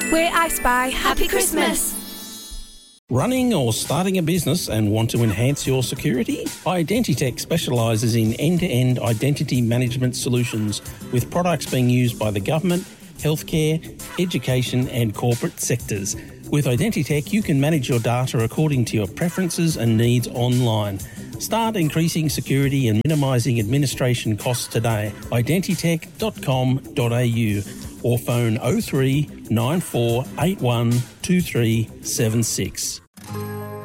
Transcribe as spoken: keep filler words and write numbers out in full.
We're iSpy. Happy Christmas. Running or starting a business and want to enhance your security? Identitech specialises in end-to-end identity management solutions with products being used by the government, healthcare, education and corporate sectors. With Identitech, you can manage your data according to your preferences and needs online. Start increasing security and minimising administration costs today. identitech dot com dot a u or phone oh three nine four eight one two three seven six.